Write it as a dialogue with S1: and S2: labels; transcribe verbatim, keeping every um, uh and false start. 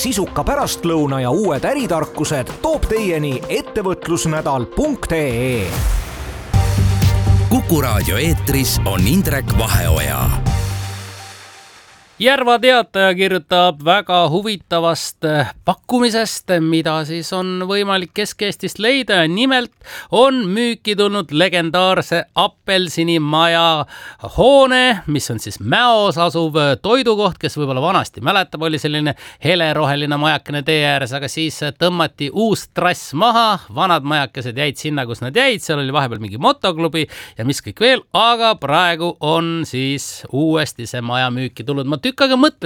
S1: sisuka pärastlõuna ja uued äritarkused toob teieni ettevõtlusnädal punkt ee.
S2: Kuku raadio eetris on Indrek Vaheoja.
S3: Järva teataja kirjutab väga huvitavast pakkumisest, mida siis on võimalik Kesk-Eestist leida. Nimelt on müüki tulnud legendaarse Appelsinimaja hoone, mis on siis Mäos asuv toidukoht, kes võib-olla vanasti mäletab, oli selline heleroheline majakene tee ääres, aga siis tõmmati uus trass maha, vanad majakesed jäid sinna, kus nad jäid, seal oli vahepeal mingi motoklubi ja mis kõik veel, aga praegu on siis uuesti see maja müüki tulnud. Ma tükk aega mõtlesin,